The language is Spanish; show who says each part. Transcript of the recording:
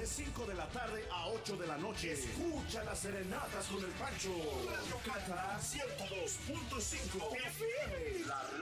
Speaker 1: de 5 de la tarde a 8 de la noche. Escucha las serenatas con el Pancho. Radio Cata 102.5 FM. La